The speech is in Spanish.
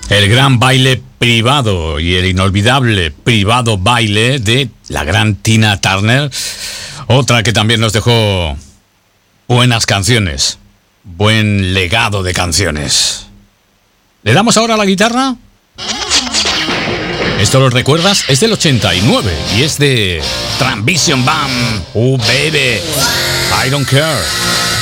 El gran baile privado y el inolvidable privado baile de la gran Tina Turner. Otra que también nos dejó buenas canciones, buen legado de canciones. ¿Le damos ahora a la guitarra? ¿Esto lo recuerdas? Es del 89 y es de Transvision Band. Oh baby, I don't care.